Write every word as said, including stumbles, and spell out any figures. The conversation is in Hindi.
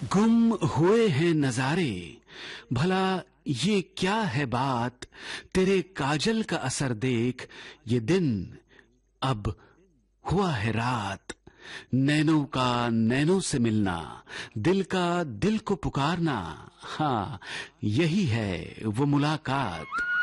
गुम हुए हैं नजारे, भला ये क्या है बात, तेरे काजल का असर देख ये दिन अब हुआ है रात। नैनों का नैनों से मिलना, दिल का दिल को पुकारना, हाँ यही है वो मुलाकात।